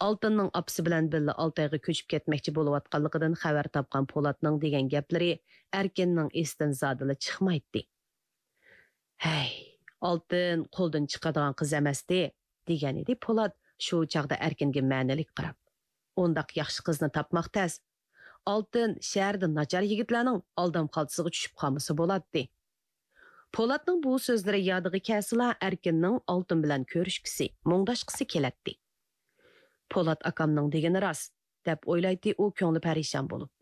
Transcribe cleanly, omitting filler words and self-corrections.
Oltinning apsi bilan billa Oltayga ko'chib ketmoqchi bo'layotganligidan xabar topgan Polatning degan gaplari Erkinning esidan zodila chiqmaydi. Hey, oltin qo'ldan chiqadigan qiz emasdi, degan edi Polat shu chaqda Erkinga ma'nalik qarab. Ondaq yaxshi qizni topmoq tez. Oltin shaharda nachar yigitlarning aldam qaltisiga tushib qolmasa bo'ladi. Polatning bu so'zlari yodiga kelsila Erkinning oltin bilan ko'rishkisi, mungdashqisi keladi. Polat akamning degani rost, deb o'ylaydi u ko'ngli parishon bo'lib.